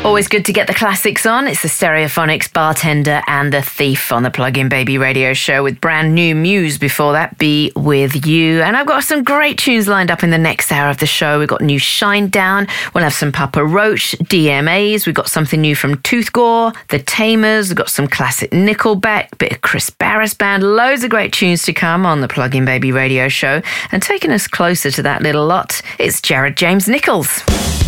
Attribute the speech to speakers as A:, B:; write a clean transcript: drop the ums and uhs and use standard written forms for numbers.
A: Always good to get the classics on. It's the Stereophonics, Bartender and The Thief on the Plug-in Baby radio show with brand new Muse before that, Be With You. And I've got some great tunes lined up in the next hour of the show. We've got new Shinedown. We'll have some Papa Roach, DMAs. We've got something new from Toothgore, The Tamers. We've got some classic Nickelback, bit of Chris Barris Band. Loads of great tunes to come on the Plug-in Baby radio show. And taking us closer to that little lot, it's Jared James Nichols.